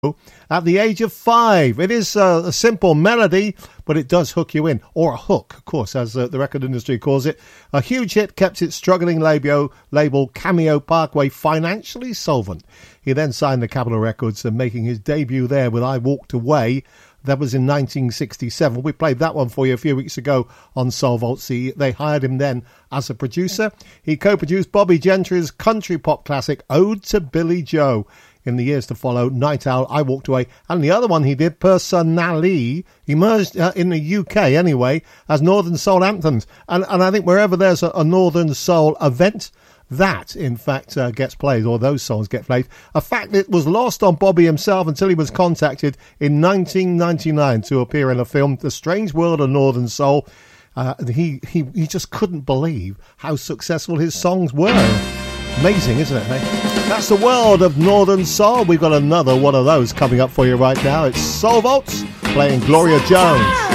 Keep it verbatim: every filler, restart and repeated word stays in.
at the age of five. It is uh, a simple melody, but it does hook you in, or a hook, of course, as uh, the record industry calls it. A huge hit kept its struggling label, label Cameo Parkway financially solvent. He then signed the Capitol Records, and making his debut there with I Walked Away. That was in nineteen sixty-seven. We played that one for you a few weeks ago on Soul Vaults. He, they hired him then as a producer. He co-produced Bobby Gentry's country pop classic Ode to Billy Joe. In the years to follow, Night Owl, I Walked Away, and the other one he did, Personally, emerged uh, in the U K anyway, as Northern Soul anthems. And, and I think wherever there's a, a Northern Soul event, that, in fact, uh, gets played, or those songs get played. A fact that was lost on Bobby himself until he was contacted in nineteen ninety-nine to appear in a film, The Strange World of Northern Soul. Uh, he, he, he just couldn't believe how successful his songs were. Amazing, isn't it, mate? That's the world of Northern Soul. We've got another one of those coming up for you right now. It's Soul Vaults playing Gloria Jones.